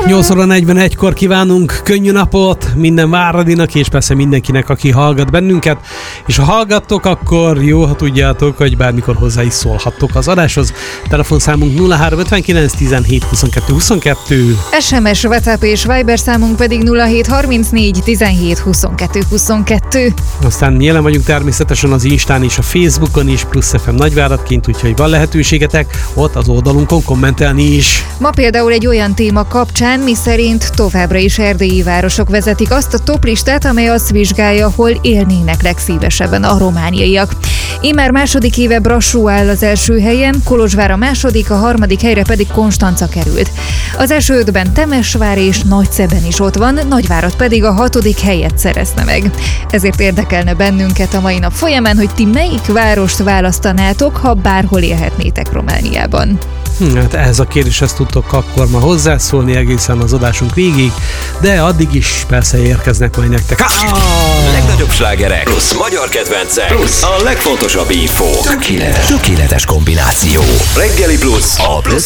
8 óra 41-kor kívánunk könnyű napot minden Váradinak, és persze mindenkinek, aki hallgat bennünket. És ha hallgattok, akkor jó, ha tudjátok, hogy bármikor hozzá is szólhattok az adáshoz. Telefonszámunk 0359 17 22 22. SMS, WhatsApp és Viber számunk pedig 0734 17 22 22. Aztán jelen vagyunk természetesen az Instán és a Facebookon is, plusz FM Nagyváradként, úgyhogy van lehetőségetek ott az oldalunkon kommentelni is. Ma például egy olyan téma kapcsán, miszerint továbbra is erdélyi városok vezetik azt a toplistát, amely azt vizsgálja, hol élnének legszívesebben a romániaiak. Immár második éve Brassó áll az első helyen, Kolozsvár a második, a harmadik helyre pedig Konstanca került. Az első 5-ben Temesvár és Nagyszeben is ott van, Nagyvárad pedig a 6. helyet szerezne meg. Ezért érdekelne bennünket a mai nap folyamán, hogy ti melyik várost választanátok, ha bárhol élhetnétek Romániában. Hát ehhez a kérdéshez tudtok akkor ma hozzászólni egészen az adásunk végig, de addig is persze érkeznek majd nektek. Legnagyobb slágerek, plusz magyar kedvencek, plusz a legfontosabb info. Tökéletes kombináció. Reggeli plusz, a plusz